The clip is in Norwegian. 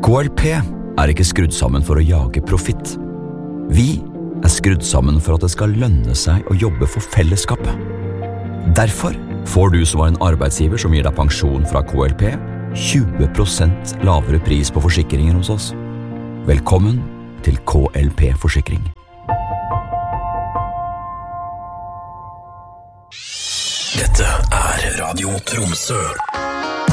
KLP ikke skrudd sammen for å jage profitt. Vi skrudd sammen for at det skal lønne seg å jobbe for fellesskapet. Derfor får du som var en arbeidsgiver som gir deg pensjon fra KLP 20% lavere pris på forsikringer hos oss. Velkommen til KLP Forsikring. Dette Radio Tromsø.